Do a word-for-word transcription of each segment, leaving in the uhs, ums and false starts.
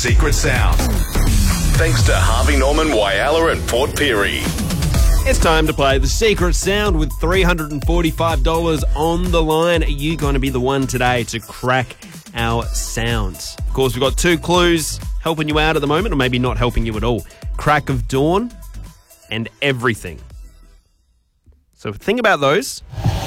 secret sound. Thanks to Harvey Norman, Whyalla and Port Pirie. It's time to play The Secret Sound with three hundred forty-five dollars on the line. Are you going to be the one today to crack our sounds? Of course, we've got two clues helping you out at the moment, or maybe not helping you at all. Crack of dawn and everything. So think about those.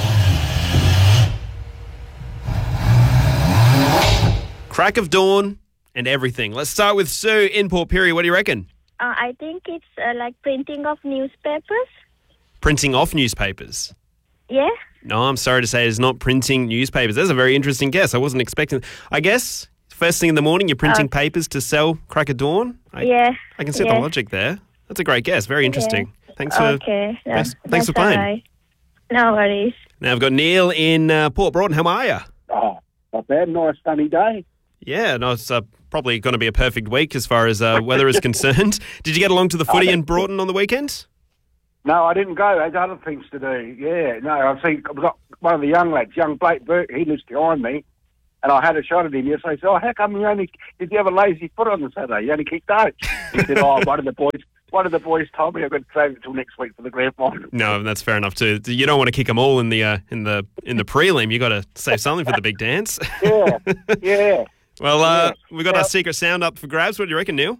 Crack of dawn and everything. Let's start with Sue in Port Pirie. What do you reckon? Uh, I think it's uh, like printing of newspapers. Printing off newspapers. Yeah? No, I'm sorry to say it's not printing newspapers. That's a very interesting guess. I wasn't expecting. I guess first thing in the morning you're printing Uh, papers to sell crack of dawn. I, yeah. I can see yeah. the logic there. That's a great guess. Very interesting. Thanks for Okay. Yeah, thanks, thanks for that's playing. all right. No worries. Now I've got Neil in uh, Port Broughton. How are you? Oh, not bad. Nice sunny day. Yeah, no, it's uh, probably going to be a perfect week as far as uh, weather is concerned. Did you get along to the footy in Broughton on the weekend? No, I didn't go. There's other things to do. Yeah, no, I've seen I've got one of the young lads, young Blake Burke, he lives behind me, and I had a shot at him yesterday. He said, oh, how come you only, did you have a lazy foot on the Saturday? You only kicked eight. He said, oh, one of the boys, one of the boys told me I've got to save it till next week for the grand final. No, that's fair enough too. You don't want to kick them all in the uh, in the in the prelim. You got to save something for the big dance. Yeah, yeah. Well, uh, Yeah. we got Well- our secret sound up for grabs. What do you reckon, Neil?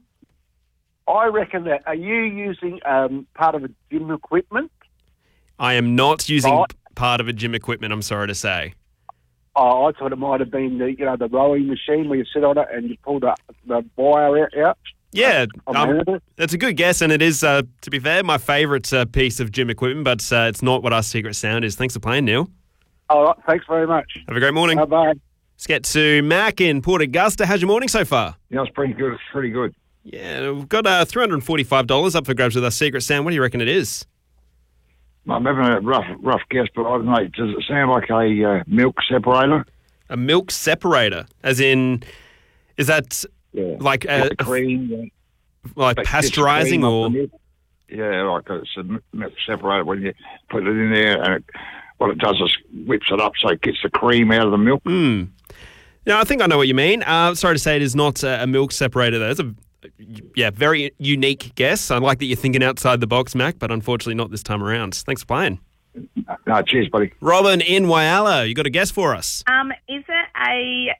I reckon that, are you using um, part of a gym equipment? I am not using Right. p- part of a gym equipment, I'm sorry to say. Oh, I thought it might have been the, you know, the rowing machine where you sit on it and you pull the, the wire out. out. Yeah, I'm um, hearing it. that's a good guess, and it is, uh, to be fair, my favourite uh, piece of gym equipment, but uh, it's not what our secret sound is. Thanks for playing, Neil. All right, thanks very much. Have a great morning. Bye-bye. Let's get to Mac in Port Augusta. How's your morning so far? Yeah, it's pretty good. It's pretty good. Yeah, we've got uh, three hundred forty-five dollars up for grabs with our secret sound. What do you reckon it is? I'm having a rough, rough guess, but I don't know. Does it sound like a uh, milk separator? A milk separator, as in, is that Yeah. like uh, Like the cream. yeah. like Like gets the pasteurising cream off or? the milk. Yeah, like it's a m- milk separator when you put it in there, and it, what it does is whips it up so it gets the cream out of the milk. Hmm. Yeah, I think I know what you mean. Uh, sorry to say it is not uh, a milk separator, though. It's a yeah, very unique guess. I like that you're thinking outside the box, Mac, but unfortunately not this time around. Thanks for playing. No, cheers, buddy. Robin in Whyalla, you got a guess for us? Um, is it a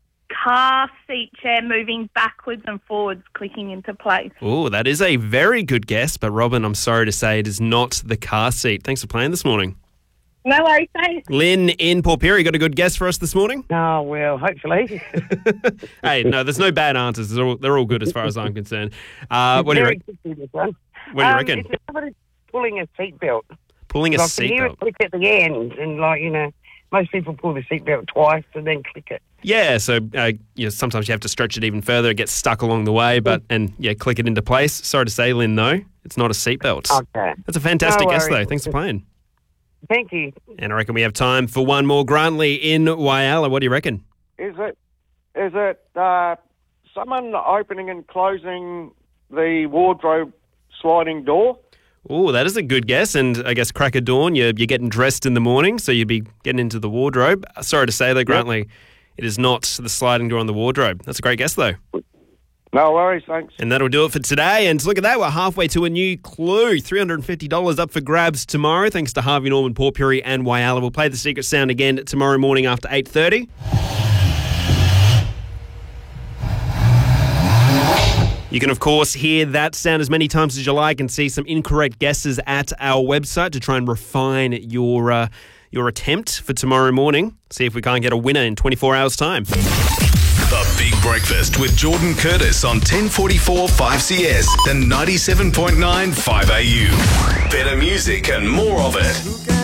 car seat chair moving backwards and forwards, clicking into place? Oh, that is a very good guess, but Robin, I'm sorry to say it is not the car seat. Thanks for playing this morning. No worries, thanks. Lynn in Port Pirie, got a good guess for us this morning? Oh, well, hopefully. Hey, no, there's no bad answers. They're all, they're all good as far as I'm concerned. Uh, what do you Very reckon? tricky, this one. What do you Um, reckon? It's somebody pulling a seatbelt. Pulling a I can hear seatbelt. it click at the end, and, like, you know, most people pull the seatbelt twice and then click it. Yeah, so uh, you know, sometimes you have to stretch it even further. It gets stuck along the way, but and yeah, click it into place. Sorry to say, Lynn, though, it's not a seatbelt. Okay. That's a fantastic No guess, though. worries. Thanks for playing. Thank you. And I reckon we have time for one more. Grantley in Whyalla, what do you reckon? Is it is it uh, someone opening and closing the wardrobe sliding door? Oh, that is a good guess. And I guess crack of dawn, you're, you're getting dressed in the morning, so you'd be getting into the wardrobe. Sorry to say, though, Grantley, it is not the sliding door on the wardrobe. That's a great guess, though. No worries, thanks. And that'll do it for today. And look at that, we're halfway to a new clue. three hundred fifty dollars up for grabs tomorrow, thanks to Harvey Norman, Port Pirie and Whyalla. We'll play the secret sound again tomorrow morning after eight thirty. You can, of course, hear that sound as many times as you like and see some incorrect guesses at our website to try and refine your uh, your attempt for tomorrow morning. See if we can't get a winner in twenty-four hours' time. The Big Breakfast with Jordan Curtis on ten forty-four five C S and ninety-seven point nine five A U. Better music and more of it.